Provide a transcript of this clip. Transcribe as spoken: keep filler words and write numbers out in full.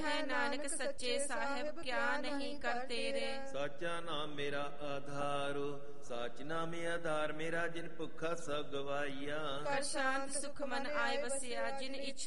ਹੈ ਨਾਨਕ ਸੱਚੇ ਸਾਹਿਬ, ਕਿਆ ਨਹੀਂ ਕਰ ਤੇਰੇ। ਸਾਚਾ ਨਾਮ ਮੇਰਾ ਆਧਾਰੋ, ਸਾਚ ਨਾਮੇ ਆਧਾਰ ਮੇਰਾ, ਜਿਨ ਭੁੱਖਾ ਸਭ ਗਵਾਈਆ। ਕਰ ਸ਼ਾਂਤ ਸੁਖ ਮਨ ਆਏ ਵਸਿਆ, ਜਿਨ ਇੱਛ